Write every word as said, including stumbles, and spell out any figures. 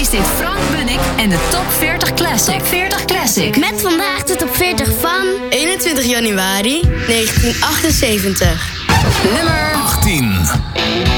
is dit Frank Bunnik en de Top veertig Classic. Top veertig Classic. Met vandaag de Top veertig van eenentwintig januari negentien achtenzeventig. Nummer achttien.